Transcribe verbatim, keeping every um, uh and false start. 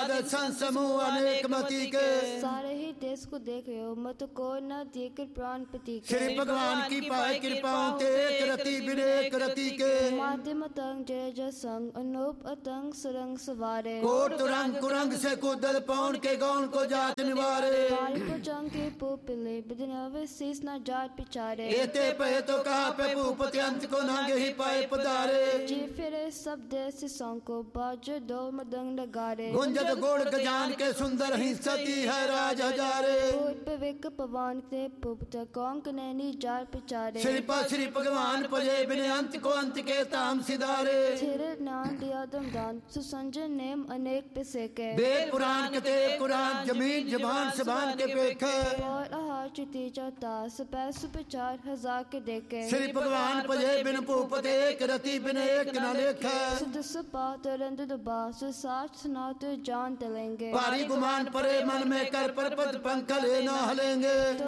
आदि संसमूह अनेक मति के। सारे ही देश को देख हो मत को न देकर प्राण पति के। श्री भगवान की पाए कृपाओं ते एक रति बिनेक रति के। माध्यम तंग जय जय संग अनूप अतंग सुरंग सवारे। कोट तुरंग कुरंग से कुदल पौन के गौन को जात निवारे। जंग के पुपले बिदनवे शीस न जात पिचारे। एते पे तो कहा पे भूपति अंत को नागे ही पाए पधारे। जी फिरे सब देश संग को बाज दो मदंग नगारे। गुंजत गोड़ गजान के सुंदर ही सती है राज हजारे। पविक पवन ते पुपत कौंक नैनी जार पिचारे। श्री पा श्री भगवान पजे बिन अंत को अंत के ताम सिधारे। थिर नान दियादम दान सुसंजन नेम अनेक पिसे के। वेद पुराण कते कुरान जमीन जबान सबान के पेख। और आहार चिति चौता सपै सुपचार हजार के देखे। श्री भगवान पजे बिन भूपत एक रति बिन एक न लेख। सुध सुपा तरंद दुबा सुसाच सुना तो जान तलेंगे। भारी गुमान परे मन में कर पर पद पंख ले न हलेंगे।